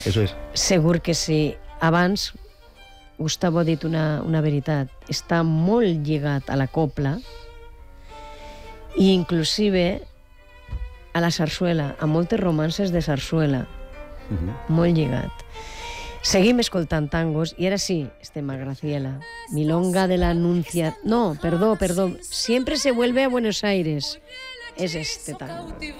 Eso es. Segur que sí. Abans, Gustavo ha dit una veritat. Està molt lligat a la copla i inclusive a la sarsuela, a moltes romances de sarsuela. Molt lligat. Seguim escoltant tangos i ara sí, estem a Graciela. Milonga de la Anuncia... No, perdó. Siempre se vuelve a Buenos Aires. Es este tango.